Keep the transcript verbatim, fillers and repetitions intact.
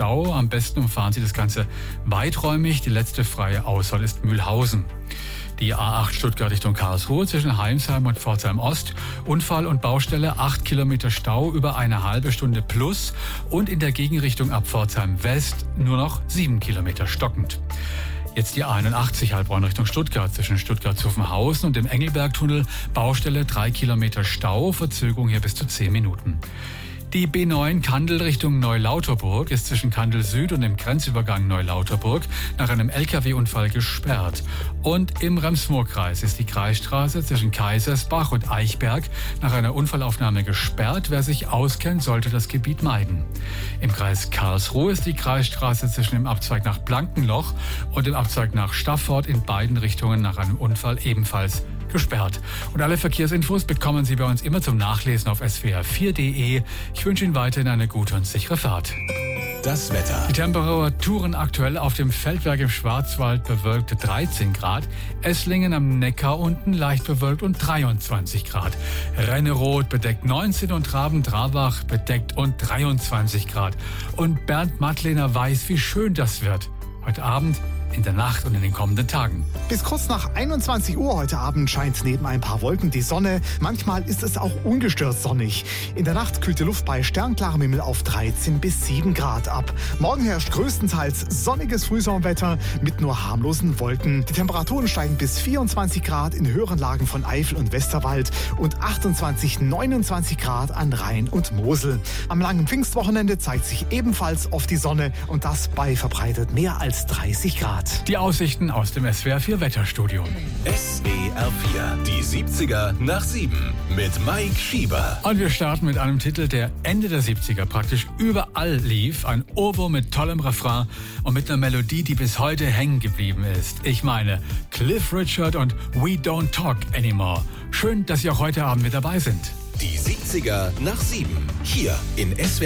Stau. Am besten umfahren Sie das Ganze weiträumig. Die letzte freie Auswahl ist Mühlhausen. Die A acht Stuttgart Richtung Karlsruhe zwischen Heimsheim und Pforzheim Ost. Unfall und Baustelle, acht Kilometer Stau über eine halbe Stunde plus. Und in der Gegenrichtung ab Pforzheim West nur noch sieben Kilometer stockend. Jetzt die A einundachtzig Heilbronn Richtung Stuttgart zwischen Stuttgart-Zuffenhausen und dem Engelbergtunnel. Baustelle, drei Kilometer Stau, Verzögerung hier bis zu zehn Minuten. Die B neun Kandel Richtung Neulauterburg ist zwischen Kandel Süd und dem Grenzübergang Neulauterburg nach einem L K W-Unfall gesperrt. Und im Rems-Murr-Kreis ist die Kreisstraße zwischen Kaisersbach und Eichberg nach einer Unfallaufnahme gesperrt. Wer sich auskennt, sollte das Gebiet meiden. Im Kreis Karlsruhe ist die Kreisstraße zwischen dem Abzweig nach Blankenloch und dem Abzweig nach Staffort in beiden Richtungen nach einem Unfall ebenfalls gesperrt. Und alle Verkehrsinfos bekommen Sie bei uns immer zum Nachlesen auf s w r vier punkt d e. Ich wünsche Ihnen weiterhin eine gute und sichere Fahrt. Das Wetter. Die Temperaturen aktuell auf dem Feldberg im Schwarzwald bewölkt dreizehn Grad, Esslingen am Neckar unten leicht bewölkt und dreiundzwanzig Grad. Renneroth bedeckt neunzehn und Raben-Trarbach bedeckt und dreiundzwanzig Grad. Und Bernd Mattlehner weiß, wie schön das wird. Heute Abend, in der Nacht und in den kommenden Tagen. Bis kurz nach einundzwanzig Uhr heute Abend scheint neben ein paar Wolken die Sonne. Manchmal ist es auch ungestört sonnig. In der Nacht kühlt die Luft bei sternklarem Himmel auf dreizehn bis sieben Grad ab. Morgen herrscht größtenteils sonniges Frühsommerwetter mit nur harmlosen Wolken. Die Temperaturen steigen bis vierundzwanzig Grad in höheren Lagen von Eifel und Westerwald und achtundzwanzig, neunundzwanzig Grad an Rhein und Mosel. Am langen Pfingstwochenende zeigt sich ebenfalls oft die Sonne und das bei verbreitet mehr als dreißig Grad. Die Aussichten aus dem S W R vier Wetterstudio. S W R vier, die siebziger nach sieben mit Mike Schieber. Und wir starten mit einem Titel, der Ende der siebziger praktisch überall lief. Ein Ohrwurm mit tollem Refrain und mit einer Melodie, die bis heute hängen geblieben ist. Ich meine, Cliff Richard und We Don't Talk Anymore. Schön, dass Sie auch heute Abend mit dabei sind. Die siebziger nach sieben, hier in S W R